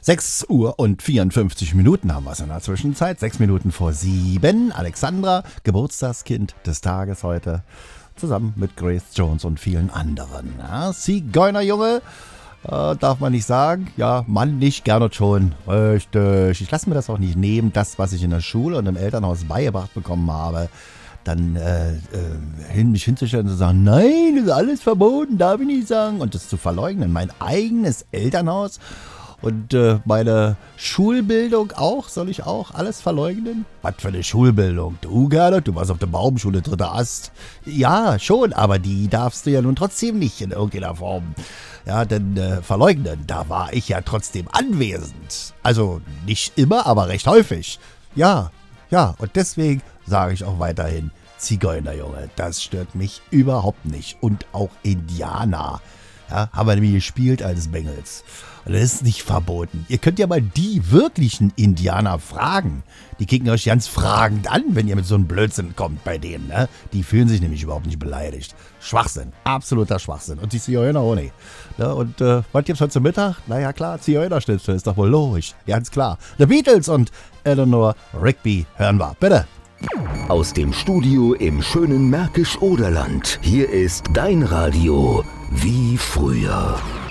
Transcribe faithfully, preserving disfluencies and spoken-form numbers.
sechs Uhr und vierundfünfzig Minuten haben wir es in der Zwischenzeit. sechs Minuten vor sieben. Alexandra, Geburtstagskind des Tages heute. Zusammen mit Grace Jones und vielen anderen. Ja, Zigeunerjunge, äh, darf man nicht sagen. Ja, Mann nicht, gerne schon. Richtig. Ich lasse mir das auch nicht nehmen, das, was ich in der Schule und im Elternhaus beigebracht bekommen habe, dann äh, äh, hin, mich hinzustellen und zu sagen, nein, das ist alles verboten, darf ich nicht sagen. Und das zu verleugnen. Mein eigenes Elternhaus und äh, meine Schulbildung auch, soll ich auch alles verleugnen? Was für eine Schulbildung? Du, Gernot, du warst auf der Baumschule, dritter Ast. Ja, schon, aber die darfst du ja nun trotzdem nicht in irgendeiner Form. Ja, denn äh, verleugnen, da war ich ja trotzdem anwesend. Also nicht immer, aber recht häufig. Ja, ja, und deswegen sage ich auch weiterhin, Zigeunerjunge, das stört mich überhaupt nicht. Und auch Indianer, ja, haben wir nämlich gespielt als Bengels. Und das ist nicht verboten. Ihr könnt ja mal die wirklichen Indianer fragen. Die kicken euch ganz fragend an, wenn ihr mit so einem Blödsinn kommt bei denen. Ne? Die fühlen sich nämlich überhaupt nicht beleidigt. Schwachsinn, absoluter Schwachsinn. Und die Zigeuner auch nicht. Ne? Und äh, was gibt's heute zum Mittag? Naja klar, Zigeunerschnitzel ist doch wohl logisch. Ganz klar. The Beatles und Eleanor Rigby hören wir. Bitte. Aus dem Studio im schönen Märkisch-Oderland. Hier ist dein Radio wie früher.